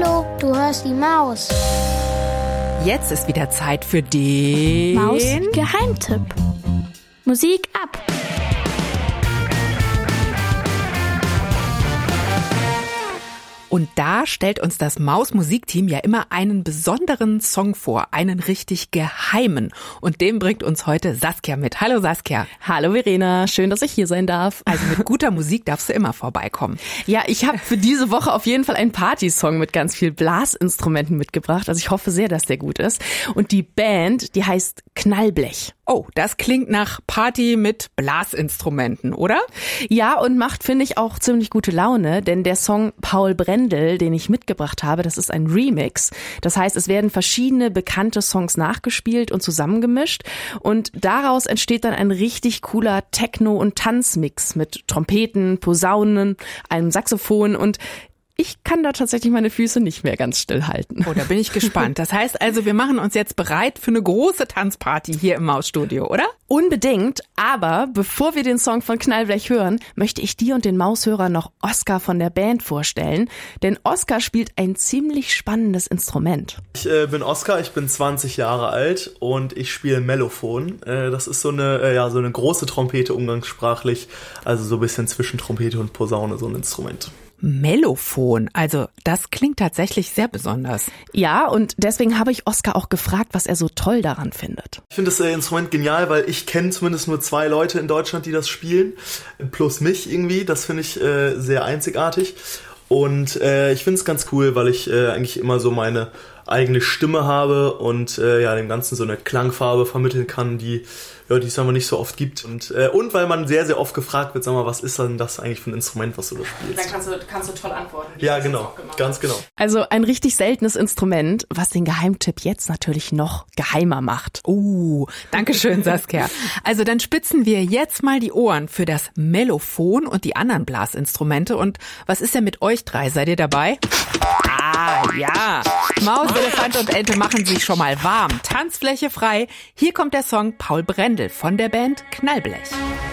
Hallo, du hörst die Maus. Jetzt ist wieder Zeit für den Maus-Geheimtipp. Musik ab. Und da stellt uns das Maus-Musikteam ja immer einen besonderen Song vor, einen richtig geheimen. Und den bringt uns heute Saskia mit. Hallo Saskia. Hallo Verena, schön, dass ich hier sein darf. Also mit guter Musik darfst du immer vorbeikommen. Ja, ich habe für diese Woche auf jeden Fall einen Partysong mit ganz viel Blasinstrumenten mitgebracht. Also ich hoffe sehr, dass der gut ist. Und die Band, die heißt Knallblech. Oh, das klingt nach Party mit Blasinstrumenten, oder? Ja, und macht, finde ich, auch ziemlich gute Laune, denn der Song Paul Brendel, den ich mitgebracht habe, das ist ein Remix. Das heißt, es werden verschiedene bekannte Songs nachgespielt und zusammengemischt und daraus entsteht dann ein richtig cooler Techno- und Tanzmix mit Trompeten, Posaunen, einem Saxophon und ich kann da tatsächlich meine Füße nicht mehr ganz still halten. Oh, da bin ich gespannt. Das heißt also, wir machen uns jetzt bereit für eine große Tanzparty hier im Mausstudio, oder? Unbedingt, aber bevor wir den Song von Knallblech hören, möchte ich dir und den Maushörern noch Oskar von der Band vorstellen. Denn Oskar spielt ein ziemlich spannendes Instrument. Ich bin Oskar, ich bin 20 Jahre alt und ich spiele Mellophon. Das ist so eine große Trompete umgangssprachlich, also so ein bisschen zwischen Trompete und Posaune, so ein Instrument. Mellophon, also das klingt tatsächlich sehr besonders. Ja, und deswegen habe ich Oskar auch gefragt, was er so toll daran findet. Ich finde das Instrument genial, weil ich kenne zumindest nur 2 Leute in Deutschland, die das spielen, plus mich irgendwie. Das finde ich sehr einzigartig. Und ich finde es ganz cool, weil ich eigentlich immer so meine eigene Stimme habe und dem Ganzen so eine Klangfarbe vermitteln kann, die es aber nicht so oft gibt. Und weil man sehr, sehr oft gefragt wird, sag mal, was ist denn das eigentlich für ein Instrument, was du da spielst? Dann kannst du toll antworten. Ja, genau, ganz genau. Also ein richtig seltenes Instrument, was den Geheimtipp jetzt natürlich noch geheimer macht. Danke schön, Saskia. Also dann spitzen wir jetzt mal die Ohren für das Mellophon und die anderen Blasinstrumente. Und was ist denn mit euch 3? Seid ihr dabei? Ja. Maus, Elefant und Ente machen sich schon mal warm. Tanzfläche frei. Hier kommt der Song Paul Brendel von der Band Knallblech.